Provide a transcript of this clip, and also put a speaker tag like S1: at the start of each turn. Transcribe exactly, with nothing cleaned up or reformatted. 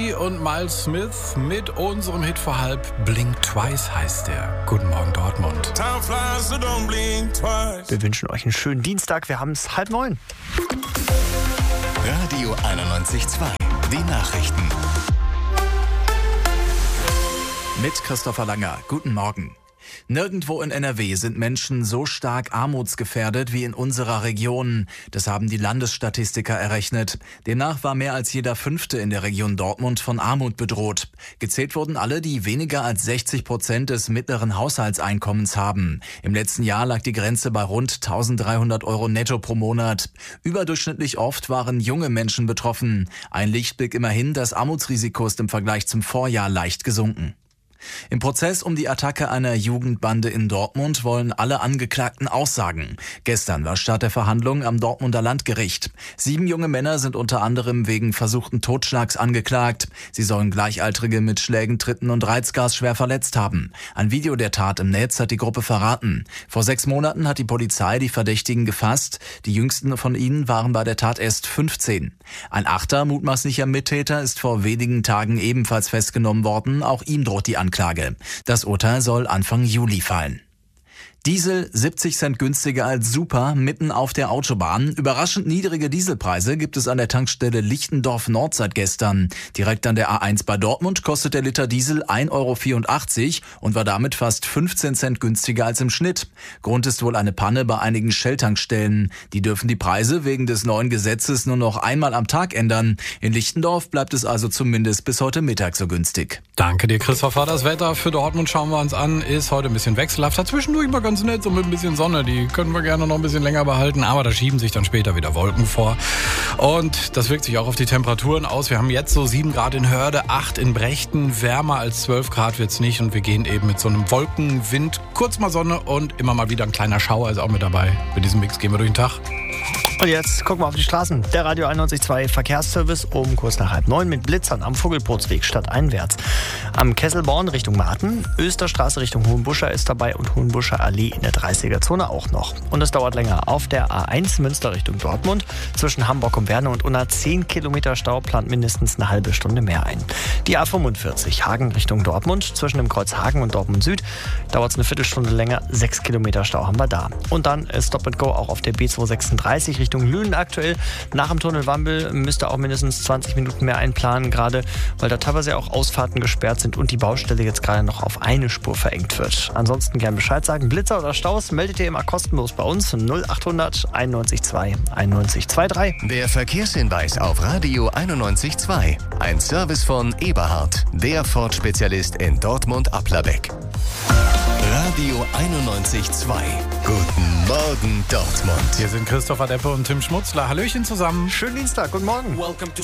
S1: Avicii und Miles Smith mit unserem Hit vor halb. Blink Twice heißt der. Guten Morgen, Dortmund.
S2: Time flies, so don't blink twice.
S3: Wir wünschen euch einen schönen Dienstag. Wir haben es halb neun.
S4: Radio einundneunzig Komma zwei. Die Nachrichten.
S5: Mit Christopher Langer. Guten Morgen. Nirgendwo in N R W sind Menschen so stark armutsgefährdet wie in unserer Region. Das haben die Landesstatistiker errechnet. Demnach war mehr als jeder Fünfte in der Region Dortmund von Armut bedroht. Gezählt wurden alle, die weniger als sechzig Prozent des mittleren Haushaltseinkommens haben. Im letzten Jahr lag die Grenze bei rund eintausenddreihundert Euro netto pro Monat. Überdurchschnittlich oft waren junge Menschen betroffen. Ein Lichtblick immerhin, das Armutsrisiko ist im Vergleich zum Vorjahr leicht gesunken. Im Prozess um die Attacke einer Jugendbande in Dortmund wollen alle Angeklagten aussagen. Gestern war Start der Verhandlungen am Dortmunder Landgericht. Sieben junge Männer sind unter anderem wegen versuchten Totschlags angeklagt. Sie sollen Gleichaltrige mit Schlägen, Tritten und Reizgas schwer verletzt haben. Ein Video der Tat im Netz hat die Gruppe verraten. Vor sechs Monaten hat die Polizei die Verdächtigen gefasst. Die jüngsten von ihnen waren bei der Tat erst fünfzehn. Ein achter mutmaßlicher Mittäter ist vor wenigen Tagen ebenfalls festgenommen worden. Auch ihm droht die Anklage. Anklage. Das Urteil soll Anfang Juli fallen. Diesel siebzig Cent günstiger als Super mitten auf der Autobahn. Überraschend niedrige Dieselpreise gibt es an der Tankstelle Lichtendorf Nord seit gestern. Direkt an der A eins bei Dortmund kostet der Liter Diesel ein Euro vierundachtzig und war damit fast fünfzehn Cent günstiger als im Schnitt. Grund ist wohl eine Panne bei einigen Shell-Tankstellen. Die dürfen die Preise wegen des neuen Gesetzes nur noch einmal am Tag ändern. In Lichtendorf bleibt es also zumindest bis heute Mittag so günstig.
S1: Danke dir, Christopher. Das Wetter für Dortmund schauen wir uns an. Ist heute ein bisschen wechselhaft. Zwischendurch mal ganz nett, so mit ein bisschen Sonne. Die können wir gerne noch ein bisschen länger behalten, aber da schieben sich dann später wieder Wolken vor. Und das wirkt sich auch auf die Temperaturen aus. Wir haben jetzt so sieben Grad in Hörde, acht in Brechten. Wärmer als zwölf Grad wird's nicht. Und wir gehen eben mit so einem Wolkenwind, kurz mal Sonne und immer mal wieder ein kleiner Schauer ist auch mit dabei. Mit diesem Mix gehen wir durch den Tag.
S3: Und jetzt gucken wir auf die Straßen. Der Radio einundneunzig Komma zwei Verkehrsservice um kurz nach halb neun mit Blitzern am Vogelbootsweg stadteinwärts. Am Kesselborn Richtung Marten, Österstraße Richtung Hohenbuscher ist dabei und Hohenbuscher Allee in der dreißiger-Zone auch noch. Und es dauert länger auf der A eins Münster Richtung Dortmund. Zwischen Hamburg und Berne und Unna zehn Kilometer Stau, plant mindestens eine halbe Stunde mehr ein. Die A fünfundvierzig Hagen Richtung Dortmund, zwischen dem Kreuz Hagen und Dortmund Süd dauert es eine Viertelstunde länger, sechs Kilometer Stau haben wir da. Und dann Stop and Go auch auf der B zweihundertsechsunddreißig Richtung Lünen aktuell. Nach dem Tunnel Wambel müsste auch mindestens zwanzig Minuten mehr einplanen, gerade weil da teilweise auch Ausfahrten gesperrt sind und die Baustelle jetzt gerade noch auf eine Spur verengt wird. Ansonsten gern Bescheid sagen. Blitzer oder Staus meldet ihr immer kostenlos bei uns null achthundert einundneunzig zwei einundneunzig drei.
S4: Der Verkehrshinweis auf Radio einundneunzig Komma zwei. Ein Service von Eberhard, der Ford-Spezialist in Dortmund-Applerbeck. Radio einundneunzig Komma zwei. Guten Morgen, Dortmund.
S1: Hier sind Christopher Deppe und Tim Schmutzler. Hallöchen zusammen.
S3: Schönen Dienstag, guten Morgen.
S2: Welcome to